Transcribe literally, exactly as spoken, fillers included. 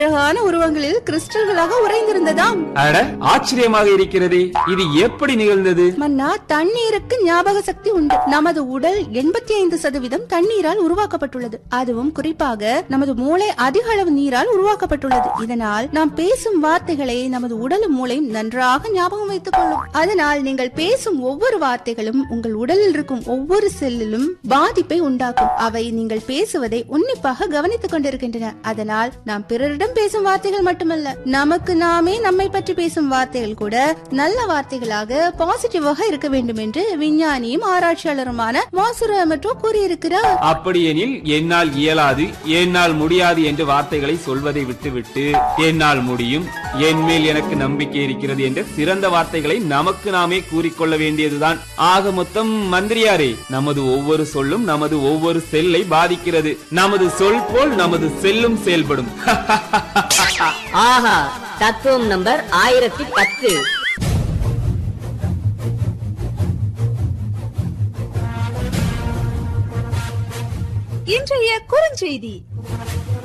அழகான உருவங்களில் கிறிஸ்டல்களாக உறைந்திருந்ததாம். அட, ஆச்சரியமாக இருக்கிறதே, இது எப்படி நிகழ்ந்தது? மன்னா, தண்ணீருக்கு ஞாபக சக்தி உண்டு. நமது உடல் எண்பத்தி ஐந்து சதவீதம் தண்ணீரால் உருவாக்கப்பட்டுள்ளது. அதுவும் குறிப்பாக நமது மூளை அதிக அளவு நீரால் உருவாக்கப்பட்டுள்ளது. இதனால் நாம் பேசும் வார்த்தைகளை நமது உடலும் மூளையும் நன்றாக ஞாபகம் வைத்துக் கொள்ளும். அதனால் நீங்கள் பேசும் ஒவ்வொரு வார்த்தைகளும் உங்கள் உடலில் இருக்கும் ஒவ்வொரு செல்லிலும் பாதிப்பை உண்டாக்கும். அவை நீங்கள் பேசுவதை உன்னிப்பாக கவனித்துக் கொண்டிருக்கின்றன. அதனால் நாம் பிறரிடம் பேசும் வார்த்தைகள் மட்டுமல்ல, நமக்கு நாமே நம்மை பற்றி பேசும் வார்த்தைகள் கூட நல்ல வார்த்தைகளாக பாசிட்டிவாக இருக்க வேண்டும் என்று விஞ்ஞானியும் ஆராய்ச்சியாளருமான மாசுரு அமட்டோ கூறியிருக்கிறார். அப்படியெனில் என்னால் இயலாது, என்னால் முடியாது என்ற வார்த்தைகளை சொல்வதை விட்டுவிட்டு என்னால் முடியும், என் மேல் எனக்கு நம்பிக்கை இருக்கிறது என்ற சிறந்த வார்த்தைகளை நமக்கு நாமே கூறிக்கொள்ள வேண்டியதுதான். ஆக மொத்தம் மந்திரியாரே, நமது ஒவ்வொரு சொல்லும் நமது ஒவ்வொரு செல்லை பாதிக்கிறது. நமது சொல் போல் நமது செல்லும் செயல்படும். ஆஹா, தத்துவம் நம்பர் ஆயிரத்தி பத்து. இன்றைய குறுஞ்செய்தி.